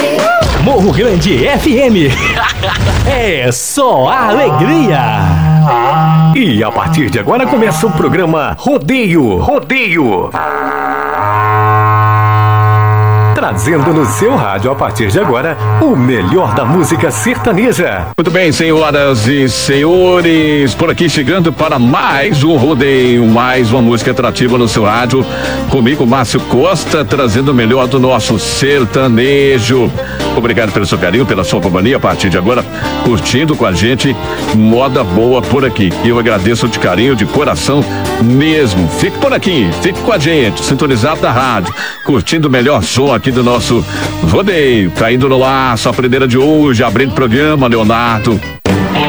Morro Grande FM. É só alegria. E a partir de agora começa o programa Rodeio. Trazendo no seu rádio a partir de agora o melhor da música sertaneja. Muito bem, senhoras e senhores, por aqui chegando para mais um rodeio, mais uma música atrativa no seu rádio. Comigo, Márcio Costa, trazendo o melhor do nosso sertanejo. Obrigado pelo seu carinho, pela sua companhia. A partir de agora, curtindo com a gente moda boa por aqui. E eu agradeço de carinho, de coração mesmo. Fique por aqui, fique com a gente, sintonizado na rádio, curtindo o melhor som aqui do nosso rodeio. Caindo no laço, a primeira de hoje, abrindo o programa, Leonardo.